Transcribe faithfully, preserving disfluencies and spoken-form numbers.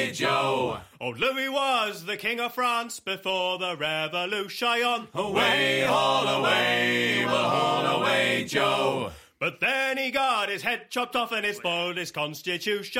Joe. Old Louis was the King of France before the Revolution. Away, all away, well, all away, Joe. But then he got his head chopped off and it spoiled his constitution.